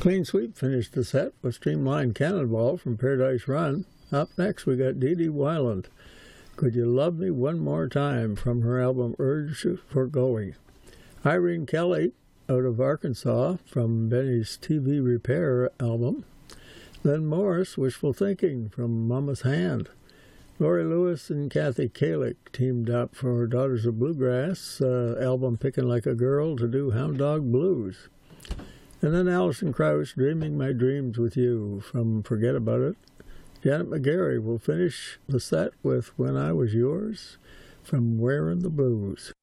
Clean Sweep finished the set with Streamlined Cannonball from Paradise Run. Up next, we got Dee Dee Wyland. Could You Love Me One More Time from her album Urge for Going. Irene Kelly out of Arkansas from Benny's TV Repair album. Lynn Morris, Wishful Thinking from Mama's Hand. Lori Lewis and Kathy Kalick teamed up for Daughters of Bluegrass album Picking Like a Girl to do Hound Dog Blues. And then Alison Krauss, Dreaming My Dreams with You from Forget About It. Janet McGarry will finish the set with When I Was Yours from Wearing the Blues.